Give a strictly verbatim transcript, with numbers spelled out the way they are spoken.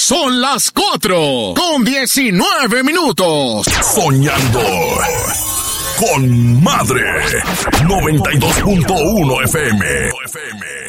Son las cuatro con diecinueve minutos. Soñando con Madre. noventa y dos punto uno F M.